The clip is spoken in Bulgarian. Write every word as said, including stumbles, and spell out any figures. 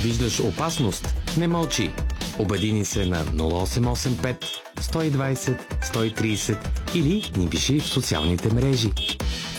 Виждаш опасност? Не мълчи. Обади се на нула осем осем пет сто и двайсет сто и трийсет или ни пиши в социалните мрежи.